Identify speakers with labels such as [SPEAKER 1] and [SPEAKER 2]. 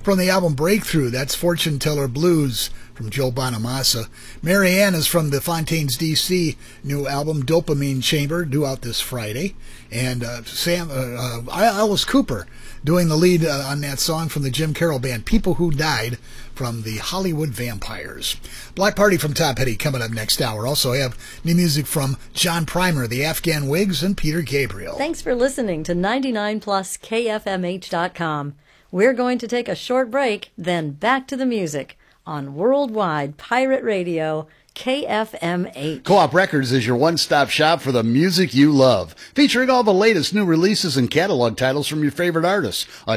[SPEAKER 1] from the album Breakthrough. That's Fortune Teller Blues from Joe Bonamassa. Marianne is from the Fontaines DC new album Dopamine Chamber, due out this Friday. And Alice Cooper doing the lead on that song from the Jim Carroll Band, People Who Died, from the Hollywood Vampires. Black Party from Tom Petty coming up next hour. Also have new music from John Primer, the Afghan Wigs, and Peter Gabriel.
[SPEAKER 2] Thanks for listening to 99plus KFMH.com. We're going to take a short break, then back to the music on Worldwide Pirate Radio, KFMH.
[SPEAKER 3] Co-op Records is your one-stop shop for the music you love, featuring all the latest new releases and catalog titles from your favorite artists.